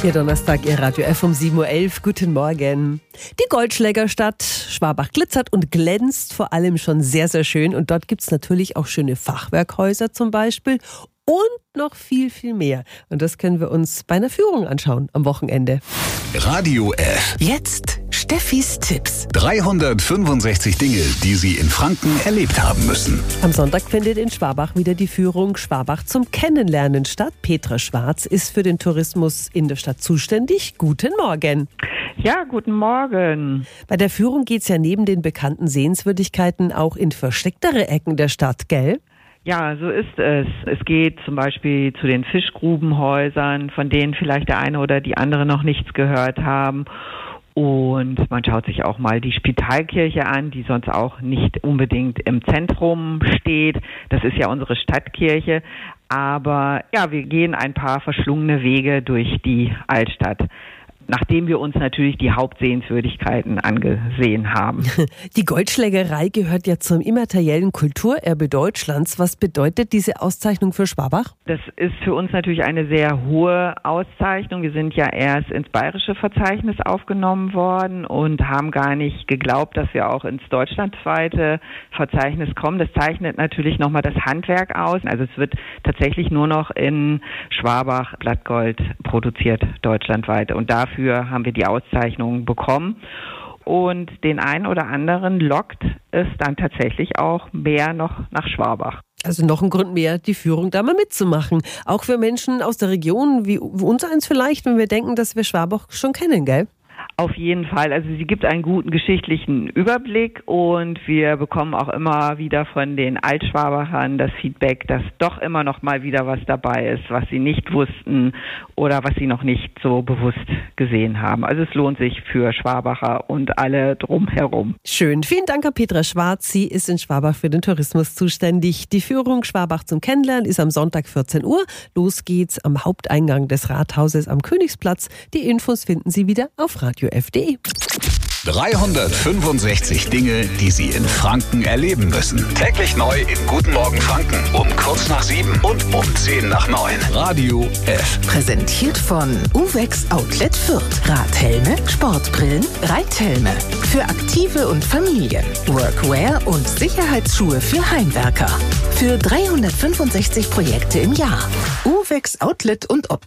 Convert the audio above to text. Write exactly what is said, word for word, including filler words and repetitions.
Hier Donnerstag, Ihr Radio F um sieben Uhr elf. Guten Morgen. Die Goldschlägerstadt Schwabach glitzert und glänzt vor allem schon sehr, sehr schön. Und dort gibt es natürlich auch schöne Fachwerkhäuser zum Beispiel und noch viel, viel mehr. Und das können wir uns bei einer Führung anschauen am Wochenende. Radio F. Jetzt Steffis Tipps. dreihundertfünfundsechzig Dinge, die Sie in Franken erlebt haben müssen. Am Sonntag findet in Schwabach wieder die Führung Schwabach zum Kennenlernen statt. Petra Schwarz ist für den Tourismus in der Stadt zuständig. Guten Morgen. Ja, guten Morgen. Bei der Führung geht es ja neben den bekannten Sehenswürdigkeiten auch in verstecktere Ecken der Stadt, gell? Ja, so ist es. Es geht zum Beispiel zu den Fischgrubenhäusern, von denen vielleicht der eine oder die andere noch nichts gehört haben. Und man schaut sich auch mal die Spitalkirche an, die sonst auch nicht unbedingt im Zentrum steht. Das ist ja unsere Stadtkirche. Aber ja, wir gehen ein paar verschlungene Wege durch die Altstadt, nachdem wir uns natürlich die Hauptsehenswürdigkeiten angesehen haben. Die Goldschlägerei gehört ja zum immateriellen Kulturerbe Deutschlands. Was bedeutet diese Auszeichnung für Schwabach? Das ist für uns natürlich eine sehr hohe Auszeichnung. Wir sind ja erst ins bayerische Verzeichnis aufgenommen worden und haben gar nicht geglaubt, dass wir auch ins deutschlandweite Verzeichnis kommen. Das zeichnet natürlich nochmal das Handwerk aus. Also es wird tatsächlich nur noch in Schwabach Blattgold produziert, deutschlandweit. Und dafür Dafür haben wir die Auszeichnung bekommen. Und den einen oder anderen lockt es dann tatsächlich auch mehr noch nach Schwabach. Also noch ein Grund mehr, die Führung da mal mitzumachen. Auch für Menschen aus der Region, wie uns eins vielleicht, wenn wir denken, dass wir Schwabach schon kennen, gell? Auf jeden Fall. Also sie gibt einen guten geschichtlichen Überblick und wir bekommen auch immer wieder von den Altschwabachern das Feedback, dass doch immer noch mal wieder was dabei ist, was sie nicht wussten oder was sie noch nicht so bewusst gesehen haben. Also es lohnt sich für Schwabacher und alle drumherum. Schön. Vielen Dank an Petra Schwarz. Sie ist in Schwabach für den Tourismus zuständig. Die Führung Schwabach zum Kennenlernen ist am Sonntag vierzehn Uhr. Los geht's am Haupteingang des Rathauses am Königsplatz. Die Infos finden Sie wieder auf radio f punkt de. dreihundertfünfundsechzig Dinge, die Sie in Franken erleben müssen. Täglich neu in Guten Morgen Franken. Um kurz nach sieben und um zehn nach neun. Radio F. Präsentiert von Uvex Outlet Fürth. Radhelme, Sportbrillen, Reithelme. Für Aktive und Familien. Workwear und Sicherheitsschuhe für Heimwerker. Für dreihundertfünfundsechzig Projekte im Jahr. Uvex Outlet und Optik.